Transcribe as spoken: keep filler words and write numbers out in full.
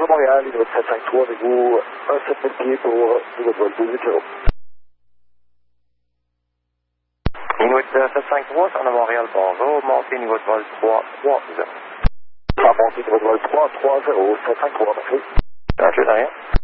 Bonjour Montréal, niveau sept cinq trois avec vous, un sept mille pieds pour niveau de vol deux huit zéro. Niveau de sept cinq trois, sur Montréal, bonjour, montez niveau de vol trois trois zéro. Ah, montez niveau de vol trois trois zéro, sept cinq trois, merci. Roger, de rien.